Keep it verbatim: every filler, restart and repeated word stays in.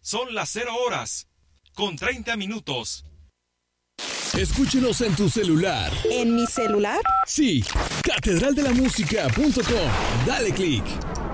Son las cero horas, con treinta minutos. Escúchenos en tu celular. ¿En mi celular? Sí, catedral de la música punto com. Dale click.